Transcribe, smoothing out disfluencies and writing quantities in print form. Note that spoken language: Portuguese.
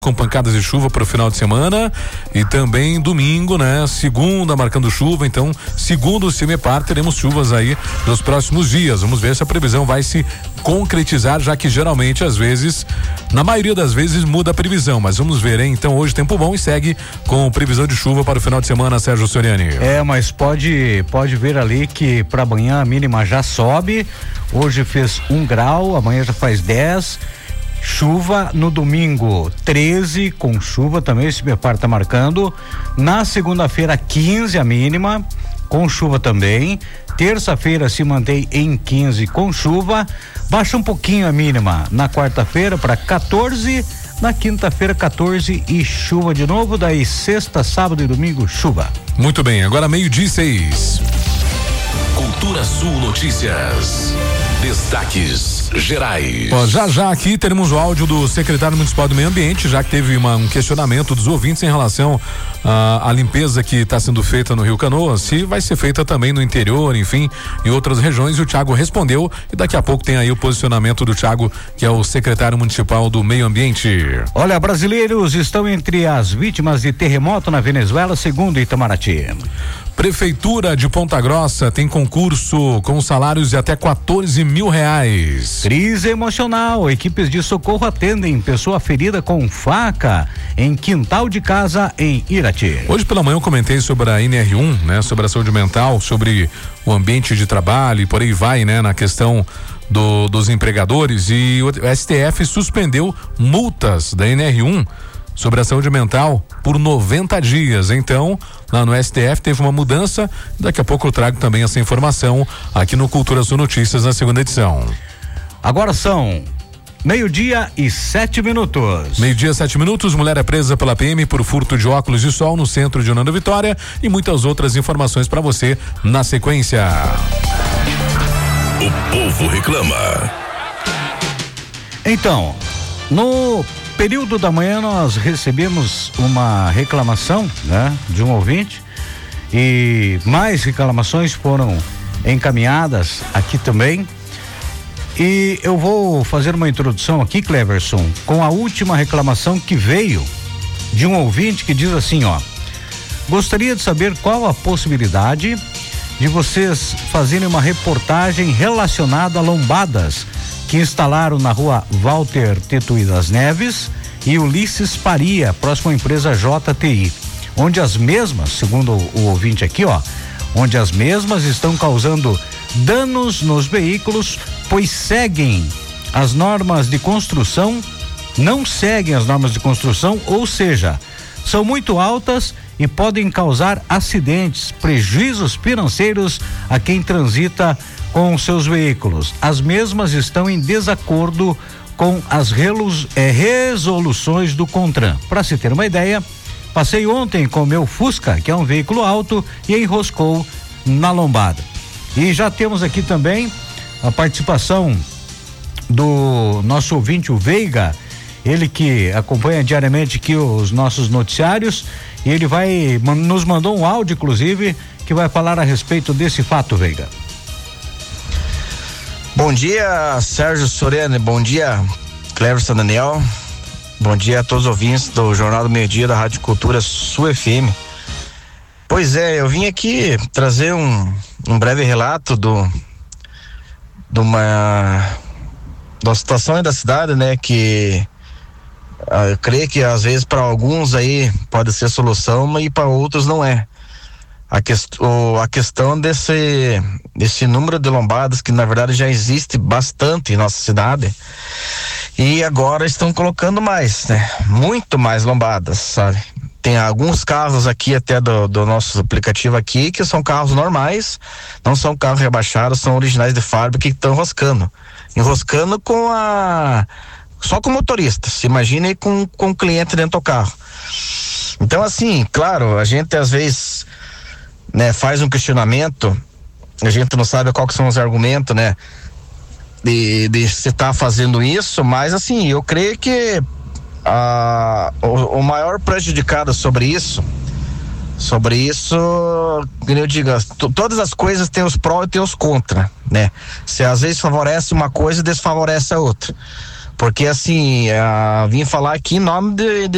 com pancadas de chuva para o final de semana e também domingo, né? Segunda marcando chuva, então segundo o CIMEPAR teremos chuvas aí nos próximos dias. Vamos ver se a previsão vai se concretizar, já que geralmente às vezes, na maioria das vezes muda a previsão, mas vamos ver, hein? Então hoje tempo bom e segue com previsão de chuva para o final de semana, Sérgio Soriani. Mas pode ver ali que para amanhã a mínima já sobe, hoje fez 1 grau, amanhã já faz 10. Chuva no domingo 13, com chuva também, esse CIMEPAR tá marcando. Na segunda-feira 15 a mínima, com chuva também. Terça-feira se mantém em 15 com chuva, baixa um pouquinho a mínima na quarta-feira para 14, na quinta-feira 14 e chuva de novo, daí sexta, sábado e domingo chuva. Muito bem, agora 12:06. Cultura Sul Notícias. Destaques gerais. Já aqui teremos o áudio do secretário municipal do Meio Ambiente, já que teve um questionamento dos ouvintes em relação à limpeza que está sendo feita no Rio Canoas, se vai ser feita também no interior, enfim, em outras regiões, e o Thiago respondeu, e daqui a pouco tem aí o posicionamento do Thiago, que é o secretário municipal do Meio Ambiente. Olha, brasileiros estão entre as vítimas de terremoto na Venezuela, segundo Itamaraty. Prefeitura de Ponta Grossa tem concurso com salários de até R$14 mil. Crise emocional, equipes de socorro atendem pessoa ferida com faca em quintal de casa em Irati. Hoje pela manhã eu comentei sobre a NR1, né? Sobre a saúde mental, sobre o ambiente de trabalho e por aí vai, né? Na questão dos empregadores, e o STF suspendeu multas da NR1 sobre a saúde mental por 90 dias. Então, lá no STF teve uma mudança. Daqui a pouco eu trago também essa informação aqui no Cultura Sul Notícias na segunda edição. Agora são 12:07. 12:07. Mulher é presa pela PM por furto de óculos de sol no centro de Nova Vitória, e muitas outras informações para você na sequência. O povo reclama. Então, no período da manhã nós recebemos uma reclamação, né, de um ouvinte, e mais reclamações foram encaminhadas aqui também, e eu vou fazer uma introdução aqui, Cleverson, com a última reclamação que veio de um ouvinte que diz assim, gostaria de saber qual a possibilidade de vocês fazerem uma reportagem relacionada a lombadas que instalaram na rua Walter Tetuí das Neves e Ulisses Faria, próxima à empresa JTI, onde as mesmas, segundo o ouvinte aqui, onde as mesmas estão causando danos nos veículos, pois seguem as normas de construção, não seguem as normas de construção, ou seja, são muito altas e podem causar acidentes, prejuízos financeiros a quem transita com seus veículos. As mesmas estão em desacordo com as resoluções do CONTRAN. Para se ter uma ideia, passei ontem com o meu Fusca, que é um veículo alto, e enroscou na lombada. E já temos aqui também a participação do nosso ouvinte, o Veiga, ele que acompanha diariamente aqui os nossos noticiários, e ele nos mandou um áudio, inclusive, que vai falar a respeito desse fato, Veiga. Bom dia, Sérgio Soriani, bom dia, Cleverson Daniel, bom dia a todos os ouvintes do Jornal do Meio-Dia da Rádio Cultura Sul FM. Pois é, eu vim aqui trazer um breve relato de uma situação aí da cidade, né, que eu creio que às vezes para alguns aí pode ser solução e para outros não é. A questão desse número de lombadas, que na verdade já existe bastante em nossa cidade, e agora estão colocando mais, né? Muito mais lombadas, sabe? Tem alguns carros aqui até do nosso aplicativo aqui, que são carros normais, não são carros rebaixados, são originais de fábrica, que estão enroscando só com motoristas. Imagine com o cliente dentro do carro. Então, assim, claro, a gente às vezes, né, faz um questionamento, a gente não sabe qual que são os argumentos, né, de se estar fazendo isso, mas assim, eu creio que o maior prejudicado sobre isso, como eu digo, todas as coisas têm os pró e tem os contra, né? Se às vezes favorece uma coisa, desfavorece a outra. Porque assim, vim falar aqui em nome de